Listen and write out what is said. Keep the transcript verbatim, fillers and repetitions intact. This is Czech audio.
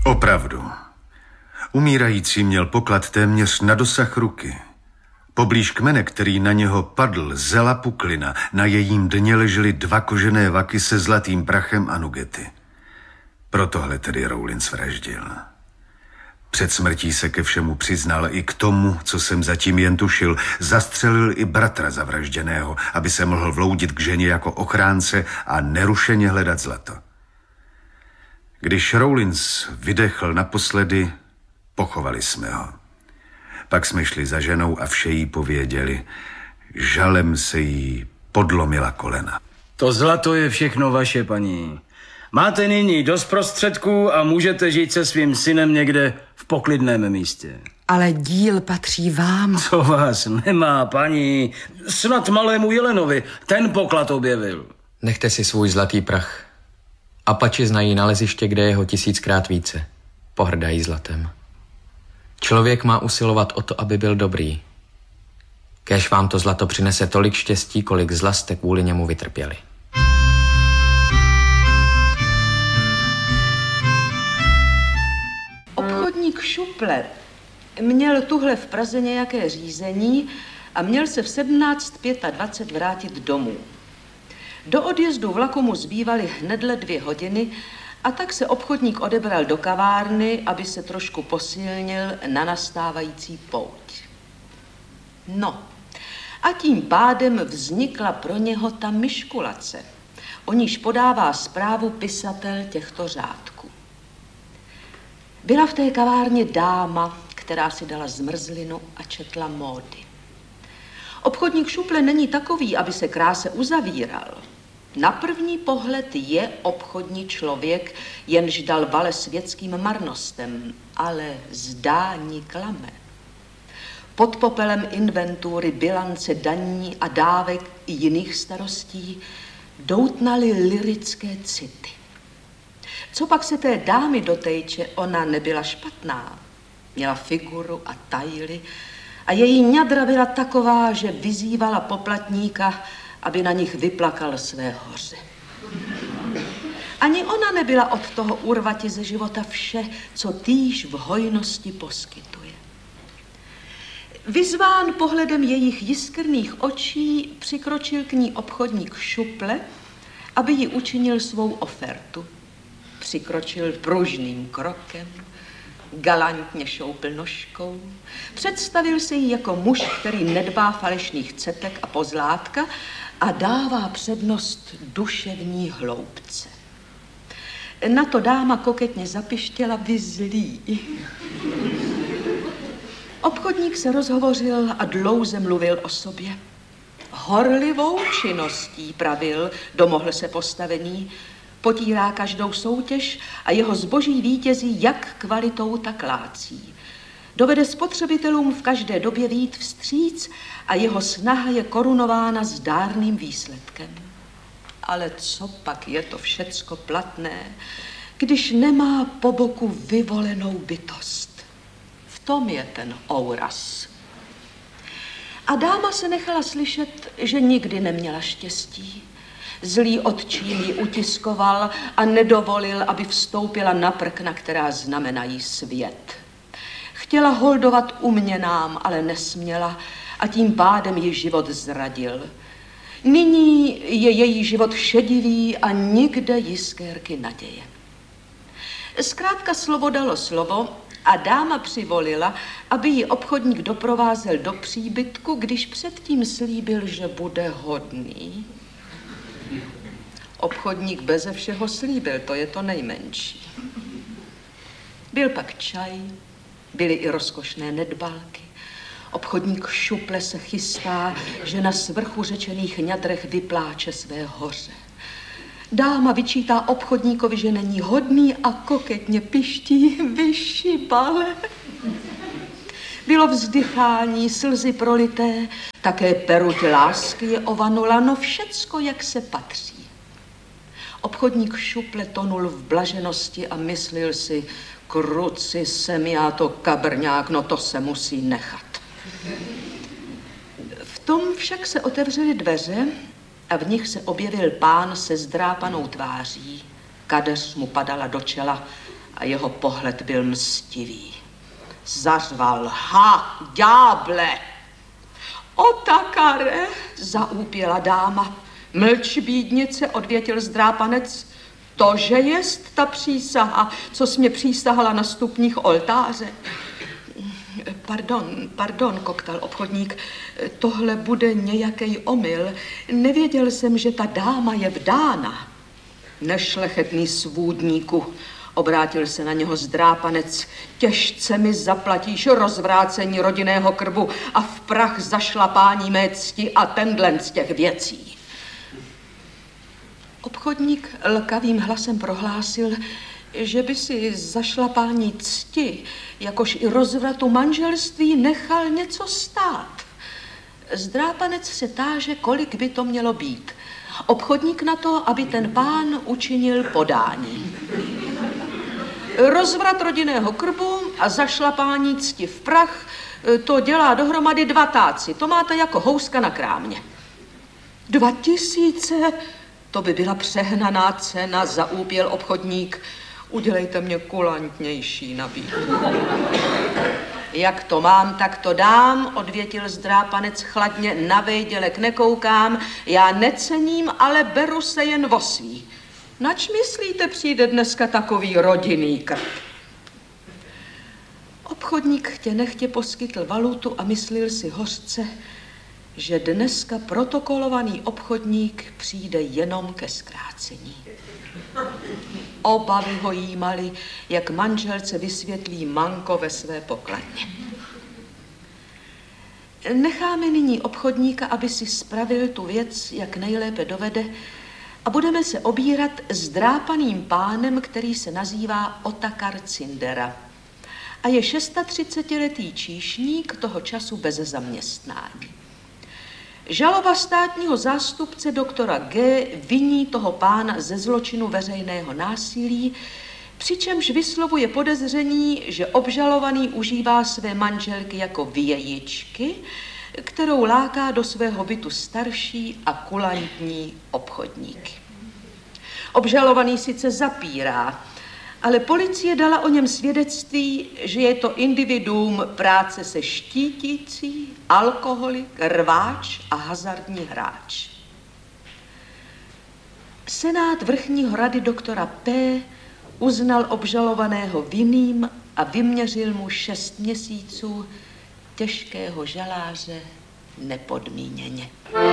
Opravdu. Umírající měl poklad téměř na dosah ruky. Poblíž kmene, který na něho padl, zela puklina. Na jejím dně ležely dva kožené vaky se zlatým prachem a nugety. Protohle tedy Rowling svraždil. Před smrtí se ke všemu přiznal, i k tomu, co jsem zatím jen tušil. Zastřelil i bratra zavražděného, aby se mohl vloudit k ženě jako ochránce a nerušeně hledat zlato. Když Rowlins vydechl naposledy, pochovali jsme ho. Pak jsme šli za ženou a vše jí pověděli. Žalem se jí podlomila kolena. To zlato je všechno vaše, paní. Máte nyní dost prostředků a můžete žít se svým synem někde v poklidném místě. Ale díl patří vám. Co vás nemá, paní? Snad malému Jelenovi ten poklad objevil. Nechte si svůj zlatý prach. Apači znají naleziště, kde je ho tisíckrát více. Pohrdají zlatem. Člověk má usilovat o to, aby byl dobrý. Kéž vám to zlato přinese tolik štěstí, kolik zla jste kvůli němu vytrpěli. Obchodník Šuple měl tuhle v Praze nějaké řízení a měl se v sedmnáct dvacet pět vrátit domů. Do odjezdu vlaku mu zbývaly hnedle dvě hodiny a tak se obchodník odebral do kavárny, aby se trošku posilnil na nastávající pouť. No, a tím pádem vznikla pro něho ta myškulace, o níž podává zprávu pisatel těchto řádků. Byla v té kavárně dáma, která si dala zmrzlinu a četla módy. Obchodník Šuple není takový, aby se kráse uzavíral. Na první pohled je obchodní člověk, jenž dal vale světským marnostem, ale zdání klame. Pod popelem inventury, bilance, daní a dávek i jiných starostí doutnaly lyrické city. Co pak se té dámy dotejče, ona nebyla špatná. Měla figuru a tajly a její ňadra byla taková, že vyzývala poplatníka, aby na nich vyplakal své hoře. Ani ona nebyla od toho urvati ze života vše, co týž v hojnosti poskytuje. Vyzván pohledem jejich jiskrných očí, přikročil k ní obchodník Šuple, aby ji učinil svou ofertu. Přikročil pružným krokem, galantně šoupl nožkou, představil se jí jako muž, který nedbá falešných cetek a pozlátka a dává přednost duševní hloubce. Na to dáma koketně zapištěla: vy zlý. Obchodník se rozhovořil a dlouze mluvil o sobě. Horlivou činností, pravil, domohl se postavení, potírá každou soutěž a jeho zboží vítězí jak kvalitou, tak lácí. Dovede spotřebitelům v každé době vyjít vstříc a jeho snaha je korunována zdárným výsledkem. Ale co pak je to všecko platné, když nemá po boku vyvolenou bytost? V tom je ten ouraz. A dáma se nechala slyšet, že nikdy neměla štěstí. Zlý otčín ji utiskoval a nedovolil, aby vstoupila na prkna, která znamenají svět. Chtěla holdovat uměnám, ale nesměla a tím pádem ji život zradil. Nyní je její život šedivý a nikde jiskérky naděje. Zkrátka slovo dalo slovo a dáma přivolila, aby ji obchodník doprovázel do příbytku, když předtím slíbil, že bude hodný. Obchodník beze všeho slíbil, to je to nejmenší. Byl pak čaj, byly i rozkošné nedbálky. Obchodník Šuple se chystá, že na svrchu řečených ňadrech vypláče své hoře. Dáma vyčítá obchodníkovi, že není hodný a koketně piští: vyšibale. Bylo vzdychání, slzy prolité, také peruť lásky je ovanula, no všecko, jak se patří. Obchodník Šuple tonul v blaženosti a myslil si: kruci sem, já to kabrňák, no to se musí nechat. V tom však se otevřely dveře a v nich se objevil pán se zdrápanou tváří. Kadeř mu padala do čela a jeho pohled byl mstivý. Zařval: ha, ďáble! Otakare, zaúpěla dáma. Mlč, bídnice, odvětil zdrápanec. Tože jest ta přísaha, co jsi mě přísahala na stupních oltáře. Pardon, pardon, koktal obchodník, tohle bude nějaký omyl. Nevěděl jsem, že ta dáma je vdána. Nešlechetný svůdníku, obrátil se na něho zdrápanec, těžce mi zaplatíš rozvrácení rodinného krbu a v prach zašlapání mé cti a tenhle z těch věcí. Obchodník lkavým hlasem prohlásil, že by si zašlapání cti, jakož i rozvratu manželství nechal něco stát. Zdrápanec se táže, kolik by to mělo být. Obchodník na to, aby ten pán učinil podání. Rozvrat rodinného krbu a zašlapání cti v prach, to dělá dohromady dva táci. To máte jako houska na krámě. Dva tisíce, to by byla přehnaná cena, zaúpěl obchodník. Udělejte mě kulantnější nabídku. Jak to mám, tak to dám, odvětil zdrápanec chladně, na vejdělek nekoukám, já necením, ale beru se jen o svý. Nač myslíte, přijde dneska takový rodinný krb? Obchodník chtě nechtě poskytl valutu a myslil si hořce, že dneska protokolovaný obchodník přijde jenom ke zkrácení. Obavy ho jímaly, jak manželce vysvětlí manko ve své pokladně. Necháme nyní obchodníka, aby si spravil tu věc, jak nejlépe dovede, a budeme se obírat s drápaným pánem, který se nazývá Otakar Cindera a je třicetišestiletý číšník, toho času bez zaměstnání. Žaloba státního zástupce doktora G. viní toho pána ze zločinu veřejného násilí, přičemž vyslovuje podezření, že obžalovaný užívá své manželky jako vějičky, kterou láká do svého bytu starší a kulantní obchodníky. Obžalovaný sice zapírá, ale policie dala o něm svědectví, že je to individuum práce se štítící, alkoholik, rváč a hazardní hráč. Senát vrchního rady doktora P. uznal obžalovaného vinným a vyměřil mu šest měsíců těžkého žaláře nepodmíněně.